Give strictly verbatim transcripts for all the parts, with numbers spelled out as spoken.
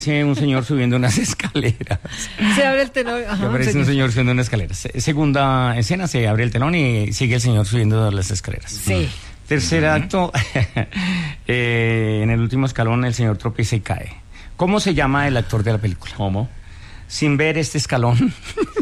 un señor subiendo unas escaleras. Se abre el telón. Ajá, aparece un señor subiendo unas escaleras. Segunda escena, se abre el telón y sigue el señor subiendo las escaleras. Sí. Tercer acto, eh, en el último escalón el señor tropieza y cae. ¿Cómo se llama el actor de la película? ¿Cómo? Sin ver este escalón.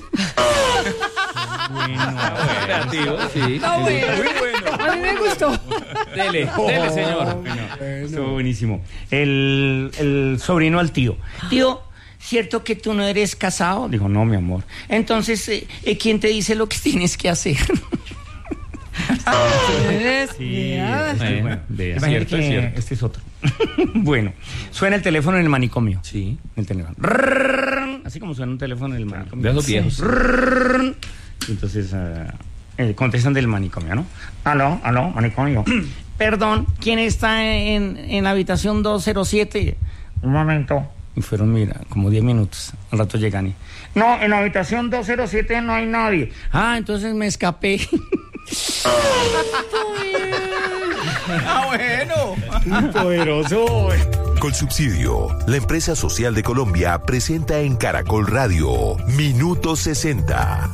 Bueno, creativo, sí. Está bueno. Muy bueno. A mí me gustó. Dele, dele, señor. Bueno, estuvo buenísimo. El, el sobrino al tío. Tío, ¿cierto que tú no eres casado? Dijo, no, mi amor. Entonces, eh, ¿quién te dice lo que tienes que hacer? Sí, Eh, bueno, vea, imagínate cierto, que es cierto. este es otro. Bueno, suena el teléfono en el manicomio. Sí. El teléfono. Rrrr, así como suena un teléfono en el manicomio. De esos viejos. Rrrr. Entonces, uh, eh, contestan del manicomio, ¿no? Aló, aló, manicomio. Perdón, ¿quién está en, en la habitación dos cero siete? Un momento. Y fueron, mira, como diez minutos. Al rato llegan y... No, en la habitación dos cero siete no hay nadie. Ah, entonces me escapé. ¡Ah, bueno! Poderoso. Colsubsidio, la empresa social de Colombia, presenta en Caracol Radio Minuto sesenta.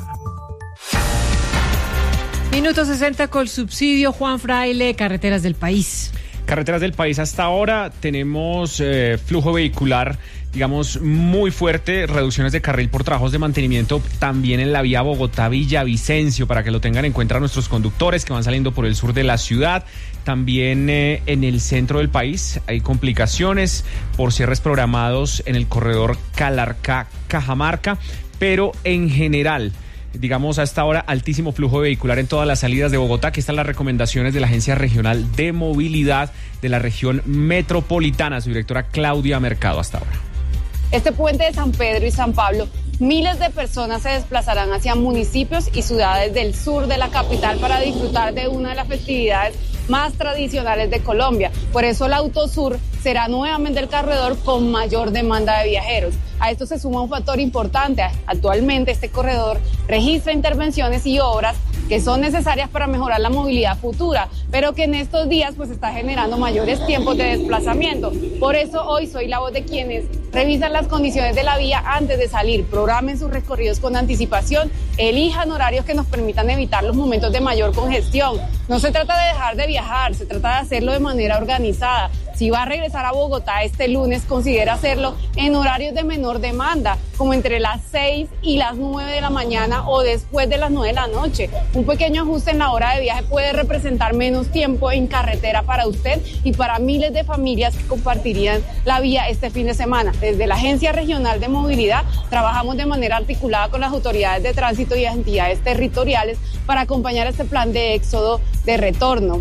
Minuto sesenta con subsidio. Juan Fraile, carreteras del país. Carreteras del país hasta ahora tenemos eh, flujo vehicular, digamos, muy fuerte, reducciones de carril por trabajos de mantenimiento también en la vía Bogotá-Villavicencio, para que lo tengan en cuenta nuestros conductores que van saliendo por el sur de la ciudad. También eh, en el centro del país hay complicaciones por cierres programados en el corredor Calarcá-Cajamarca, pero en general, digamos, hasta ahora altísimo flujo vehicular en todas las salidas de Bogotá. Aquí están las recomendaciones de la Agencia Regional de Movilidad de la región metropolitana, su directora Claudia Mercado hasta ahora. Este puente de San Pedro y San Pablo, miles de personas se desplazarán hacia municipios y ciudades del sur de la capital para disfrutar de una de las festividades más tradicionales de Colombia. Por eso el Autosur será nuevamente el corredor con mayor demanda de viajeros. A esto se suma un factor importante. Actualmente este corredor registra intervenciones y obras que son necesarias para mejorar la movilidad futura, pero que en estos días pues está generando mayores tiempos de desplazamiento. Por eso hoy soy la voz de quienes revisan las condiciones de la vía antes de salir, programen sus recorridos con anticipación, elijan horarios que nos permitan evitar los momentos de mayor congestión. No se trata de dejar de viajar, se trata de hacerlo de manera organizada. Si va a regresar a Bogotá este lunes, considera hacerlo en horarios de menor demanda, como entre las seis y las nueve de la mañana o después de las nueve de la noche. Un pequeño ajuste en la hora de viaje puede representar menos tiempo en carretera para usted y para miles de familias que compartirían la vía este fin de semana. Desde la Agencia Regional de Movilidad trabajamos de manera articulada con las autoridades de tránsito y entidades territoriales para acompañar este plan de éxodo de retorno.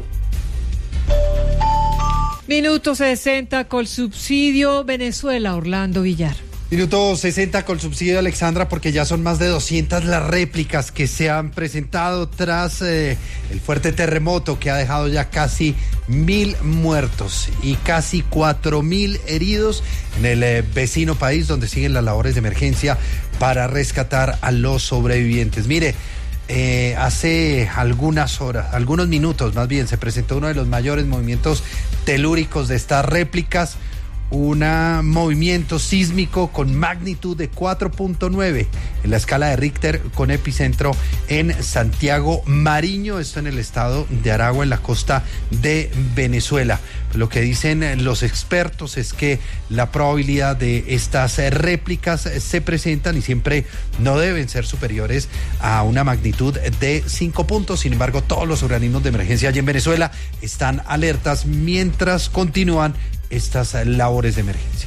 Minuto sesenta con subsidio. Venezuela, Orlando Villar. Minuto sesenta con subsidio, Alexandra, porque ya son más de doscientas las réplicas que se han presentado tras eh, el fuerte terremoto que ha dejado ya casi mil muertos y casi cuatro mil heridos en el eh, vecino país, donde siguen las labores de emergencia para rescatar a los sobrevivientes. Mire, Eh, hace algunas horas, algunos minutos más bien, se presentó uno de los mayores movimientos telúricos de estas réplicas, un movimiento sísmico con magnitud de cuatro punto nueve en la escala de Richter, con epicentro en Santiago Mariño, esto en el estado de Aragua, en la costa de Venezuela. Lo que dicen los expertos es que la probabilidad de estas réplicas se presentan y siempre no deben ser superiores a una magnitud de cinco puntos. Sin embargo, todos los organismos de emergencia allí en Venezuela están alertas mientras continúan estas labores de emergencia.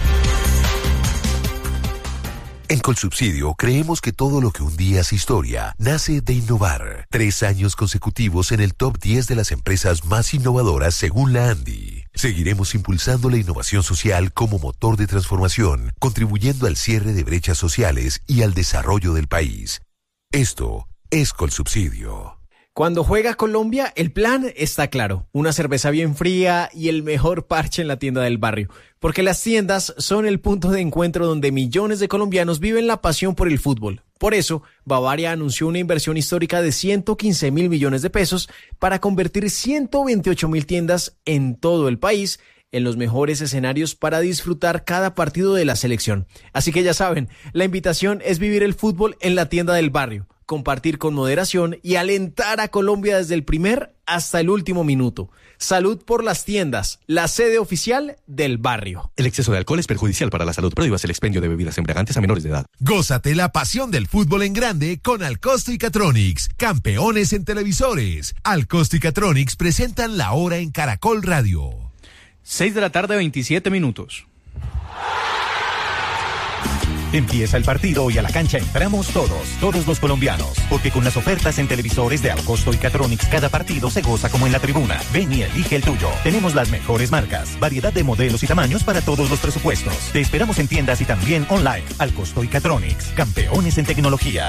En Colsubsidio creemos que todo lo que un día es historia nace de innovar. Tres años consecutivos en el top diez de las empresas más innovadoras según la ANDI. Seguiremos impulsando la innovación social como motor de transformación, contribuyendo al cierre de brechas sociales y al desarrollo del país. Esto es Colsubsidio. Cuando juega Colombia, el plan está claro. Una cerveza bien fría y el mejor parche en la tienda del barrio. Porque las tiendas son el punto de encuentro donde millones de colombianos viven la pasión por el fútbol. Por eso, Bavaria anunció una inversión histórica de ciento quince mil millones de pesos para convertir ciento veintiocho mil tiendas en todo el país en los mejores escenarios para disfrutar cada partido de la selección. Así que ya saben, la invitación es vivir el fútbol en la tienda del barrio, compartir con moderación y alentar a Colombia desde el primer hasta el último minuto. Salud por las tiendas, la sede oficial del barrio. El exceso de alcohol es perjudicial para la salud. Prohíbas el expendio de bebidas embriagantes a menores de edad. Gózate la pasión del fútbol en grande con Alcosto y Catronics, campeones en televisores. Alcosto y Catronics presentan La Hora en Caracol Radio. seis de la tarde, veintisiete minutos. Empieza el partido y a la cancha entramos todos, todos los colombianos, porque con las ofertas en televisores de Alcosto y Catronics cada partido se goza como en la tribuna. Ven y elige el tuyo. Tenemos las mejores marcas, variedad de modelos y tamaños para todos los presupuestos. Te esperamos en tiendas y también online. Alcosto y Catronics, campeones en tecnología.